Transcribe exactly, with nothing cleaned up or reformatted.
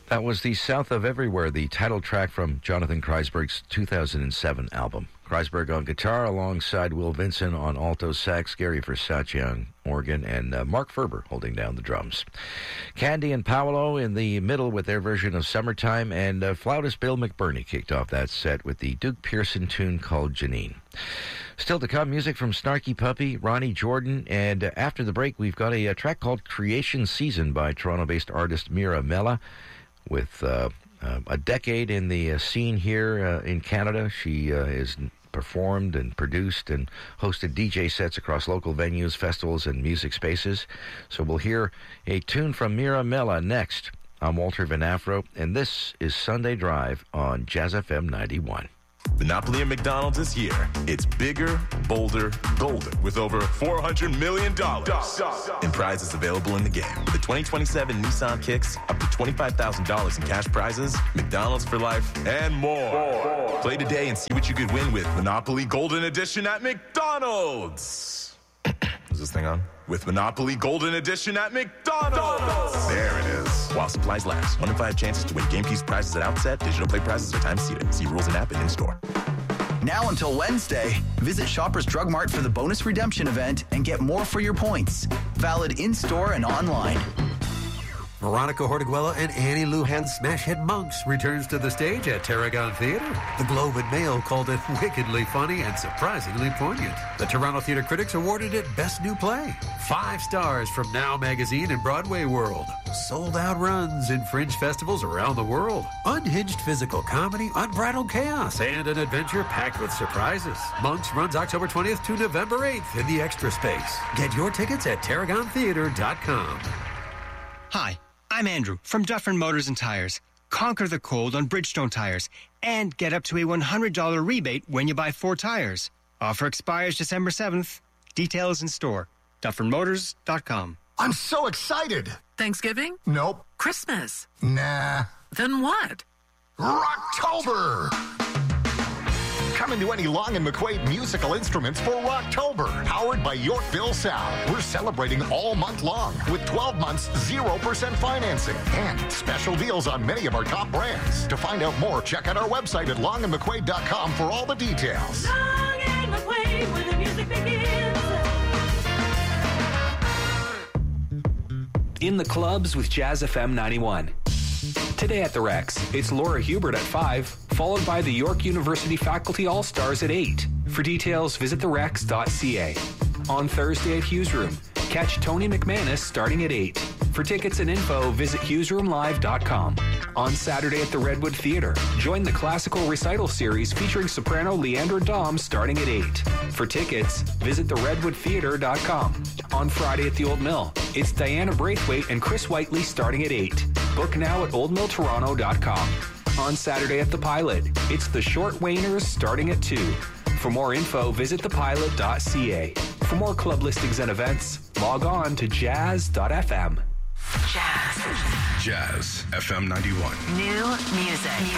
That was the South of Everywhere, the title track from Jonathan Kreisberg's two thousand seven album. Kreisberg on guitar alongside Will Vincent on alto sax, Gary Versace on organ, and uh, Mark Ferber holding down the drums. Candy and Paolo in the middle with their version of Summertime, and uh, flautist Bill McBurney kicked off that set with the Duke Pearson tune called Janine. Still to come, music from Snarky Puppy, Ronnie Jordan, and uh, after the break, we've got a, a track called Creation Season by Toronto-based artist Mira Mella. With uh, uh, a decade in the uh, scene here uh, in Canada, she uh, is performed and produced and hosted D J sets across local venues, festivals, and music spaces. So we'll hear a tune from Mira Mella next. I'm Walter Van Afro, and this is Sunday Drive on Jazz F M ninety-one. Monopoly at McDonald's this year. It's bigger, bolder, golden with over four hundred million dollars in prizes available in the game. With the twenty twenty-seven Nissan Kicks, up to twenty-five thousand dollars in cash prizes, McDonald's for life, and more. more. Play today and see what you could win with Monopoly Golden Edition at McDonald's. Is this thing on? With Monopoly Golden Edition at McDonald's. There it is. While supplies last. One in five chances to win game piece prizes at outset. Digital play prizes are time seated. See rules and app and in-store. Now until Wednesday, visit Shoppers Drug Mart for the bonus redemption event and get more for your points. Valid in-store and online. Veronica Hortiguela and Annie Luhan's smash hit Monks returns to the stage at Tarragon Theatre. The Globe and Mail called it wickedly funny and surprisingly poignant. The Toronto Theatre Critics awarded it Best New Play. Five stars from Now Magazine and Broadway World. Sold-out runs in fringe festivals around the world. Unhinged physical comedy, unbridled chaos, and an adventure packed with surprises. Monks runs October twentieth to November eighth in the Extra Space. Get your tickets at tarragon theatre dot com. Hi. I'm Andrew from Dufferin Motors and Tires. Conquer the cold on Bridgestone tires and get up to a one hundred dollars rebate when you buy four tires. Offer expires December seventh. Details in store. Dufferin Motors dot com. I'm so excited. Thanksgiving? Nope. Christmas? Nah. Then what? Rocktober! Come into any Long and McQuaid musical instruments for Rocktober, powered by Yorkville Sound. We're celebrating all month long with twelve months, zero percent financing and special deals on many of our top brands. To find out more, check out our website at long and mcquaid dot com for all the details. Long and McQuaid, where the music begins. In the clubs with Jazz F M ninety-one. Today at the Rex, it's Laura Hubert at five, followed by the York University Faculty All-Stars at eight. For details, visit the rex dot c a. On Thursday at Hughes Room, catch Tony McManus starting at eight. For tickets and info, visit hughes room live dot com. On Saturday at the Redwood Theatre, join the classical recital series featuring soprano Leandra Dom starting at eight. For tickets, visit the redwood theatre dot com. On Friday at the Old Mill, it's Diana Braithwaite and Chris Whiteley starting at eight. Book now at old mill toronto dot com. On Saturday at the Pilot, it's the Short Wainers starting at two. For more info, visit the pilot dot c a. For more club listings and events, log on to jazz dot f m. Jazz. Jazz F M ninety-one. New music.